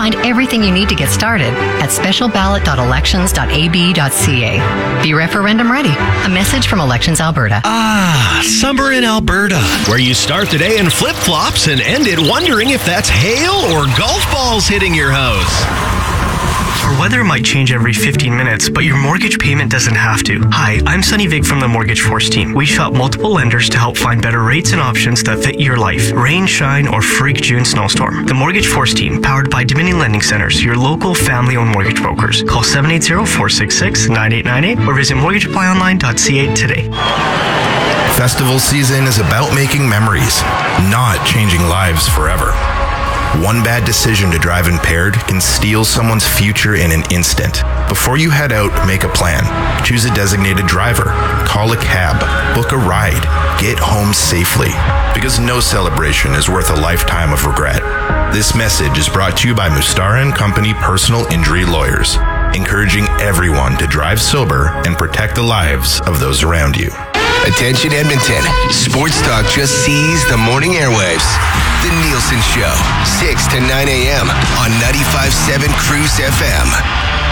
Find everything you need to get started at specialballot.elections.ab.ca. Be referendum ready. A message from Elections Alberta. Summer in Alberta, where you start the day in flip-flops and end it wondering if that's hail or golf balls hitting your house. Our weather might change every 15 minutes, but your mortgage payment doesn't have to. Hi, I'm Sunny Vig from the Mortgage Force team. We shop multiple lenders to help find better rates and options that fit your life. Rain, shine, or freak June snowstorm. The Mortgage Force team, powered by Dominion Lending Centers, your local family-owned mortgage brokers. Call 780-466-9898 or visit mortgageapplyonline.ca today. Festival season is about making memories, not changing lives forever. One bad decision to drive impaired can steal someone's future in an instant. Before you head out, make a plan. Choose a designated driver. Call a cab. Book a ride. Get home safely. Because no celebration is worth a lifetime of regret. This message is brought to you by Mustara & Company Personal Injury Lawyers, encouraging everyone to drive sober and protect the lives of those around you. Attention Edmonton. Sports Talk just seized the morning airwaves. The Nielsen Show, 6 to 9 a.m. on 95.7 Cruise FM.